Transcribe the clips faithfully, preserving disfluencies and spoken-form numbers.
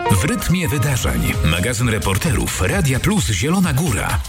W rytmie wydarzeń. Magazyn reporterów Radia Plus Zielona Góra.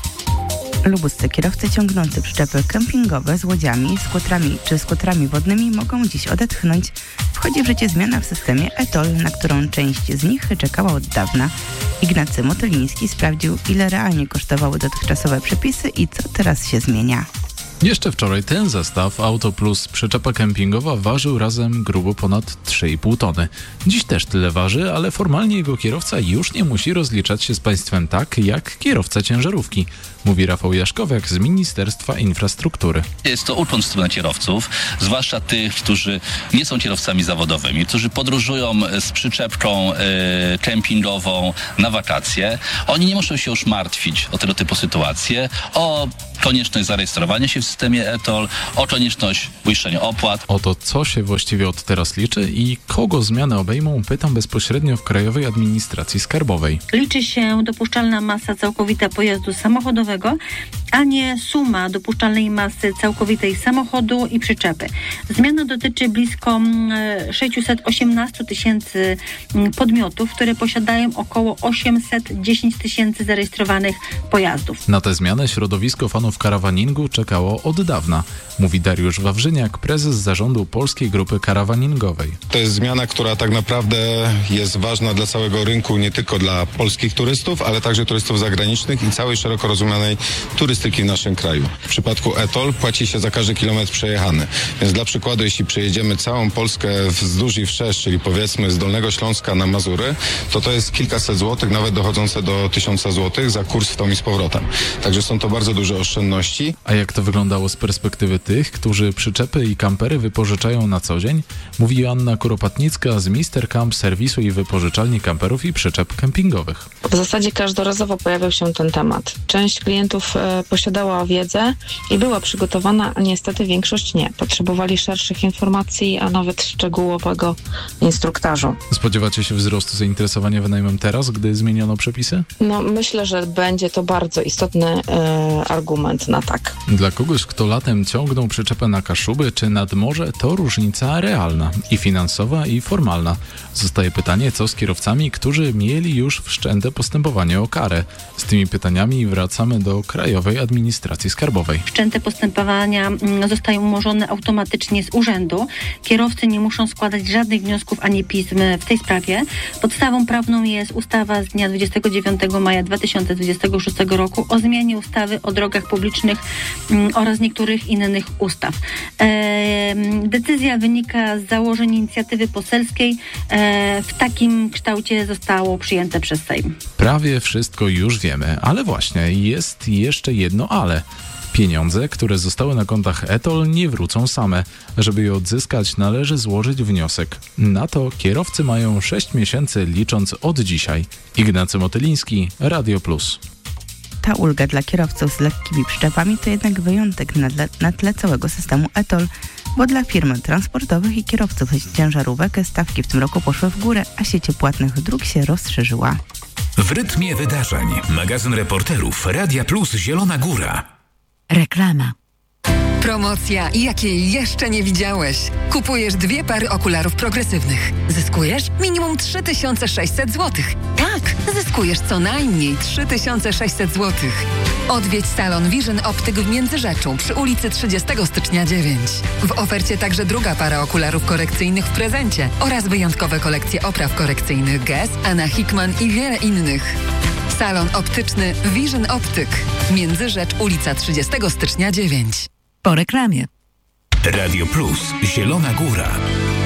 Lubuscy kierowcy ciągnący przyczepy kempingowe z łodziami, skutrami czy skutrami wodnymi mogą dziś odetchnąć. Wchodzi w życie zmiana w systemie E T O L, na którą część z nich czekała od dawna. Ignacy Motyliński sprawdził, ile realnie kosztowały dotychczasowe przepisy i co teraz się zmienia. Jeszcze wczoraj ten zestaw Auto Plus przyczepa kempingowa ważył razem grubo ponad trzy i pół tony. Dziś też tyle waży, ale formalnie jego kierowca już nie musi rozliczać się z państwem tak, jak kierowca ciężarówki, mówi Rafał Jaszkowiak z Ministerstwa Infrastruktury. Jest to ukłon w stronę kierowców, zwłaszcza tych, którzy nie są kierowcami zawodowymi, którzy podróżują z przyczepką y, kempingową na wakacje. Oni nie muszą się już martwić o tego typu sytuacje, o konieczność zarejestrowania się w systemie E T O L, o konieczność uiszczenia opłat. O to, co się właściwie od teraz liczy i kogo zmiany obejmą, pytam bezpośrednio w Krajowej Administracji Skarbowej. Liczy się dopuszczalna masa całkowita pojazdu samochodowego, a nie suma dopuszczalnej masy całkowitej samochodu i przyczepy. Zmiana dotyczy blisko sześćset osiemnaście tysięcy podmiotów, które posiadają około osiemset dziesięć tysięcy zarejestrowanych pojazdów. Na tę zmianę środowisko fanów karawaningu czekało od dawna, mówi Dariusz Wawrzyniak, prezes zarządu Polskiej Grupy Karawaningowej. To jest zmiana, która tak naprawdę jest ważna dla całego rynku, nie tylko dla polskich turystów, ale także turystów zagranicznych i całej szeroko rozumianej turystyki w naszym kraju. W przypadku E T O L płaci się za każdy kilometr przejechany. Więc dla przykładu, jeśli przejedziemy całą Polskę wzdłuż i wszerz, czyli powiedzmy z Dolnego Śląska na Mazury, to to jest kilkaset złotych, nawet dochodzące do tysiąca złotych za kurs w tom i z powrotem. Także są to bardzo duże oszczędności. A jak to wyglądało z perspektywy tych, którzy przyczepy i kampery wypożyczają na co dzień? Mówi Anna Kuropatnicka z Mister Camp Serwisu i Wypożyczalni Kamperów i Przyczep Kempingowych. W zasadzie każdorazowo pojawiał się ten temat. Część klientów e, posiadała wiedzę i była przygotowana, a niestety większość nie. Potrzebowali szerszych informacji, a nawet szczegółowego instruktażu. Spodziewacie się wzrostu zainteresowania wynajmem teraz, gdy zmieniono przepisy? No myślę, że będzie to bardzo istotny e, argument na tak. Dla kogoś, kto latem ciągnął przyczepę na Kaszuby czy nad morze, to różnica realna i finansowa, i formalna. Zostaje pytanie, co z kierowcami, którzy mieli już wszczęte postępowanie o karę. Z tymi pytaniami wracamy do Krajowej Administracji Skarbowej. Wszczęte postępowania zostają umorzone automatycznie z urzędu. Kierowcy nie muszą składać żadnych wniosków ani pism w tej sprawie. Podstawą prawną jest ustawa z dnia dwudziestego dziewiątego maja dwa tysiące dwudziestego szóstego roku o zmianie ustawy o drogach publicznych oraz niektórych innych ustaw. E, decyzja wynika z założeń inicjatywy poselskiej. E, w takim kształcie zostało przyjęte przez Sejm. Prawie wszystko już wiemy, ale właśnie jest jeszcze jedno ale. Pieniądze, które zostały na kontach E T O L, nie wrócą same. Żeby je odzyskać, należy złożyć wniosek. Na to kierowcy mają sześć miesięcy, licząc od dzisiaj. Ignacy Motyliński, Radio Plus. Ta ulga dla kierowców z lekkimi przyczepami to jednak wyjątek na tle, na tle całego systemu E T O L, bo dla firm transportowych i kierowców ciężarówek stawki w tym roku poszły w górę, a sieć płatnych dróg się rozszerzyła. W rytmie wydarzeń. Magazyn reporterów Radia Plus Zielona Góra. Reklama. Promocja, jakiej jeszcze nie widziałeś. Kupujesz dwie pary okularów progresywnych. Zyskujesz minimum trzy tysiące sześćset złotych. Tak, zyskujesz co najmniej trzy tysiące sześćset złotych. Odwiedź salon Vision Optyk w Międzyrzeczu przy ulicy trzydziestego stycznia dziewięć. W ofercie także druga para okularów korekcyjnych w prezencie oraz wyjątkowe kolekcje opraw korekcyjnych Guess, Anna Hickman i wiele innych. Salon optyczny Vision Optyk. Międzyrzecz, ulica trzydziestego stycznia dziewięć. Po reklamie. Radio Plus Zielona Góra.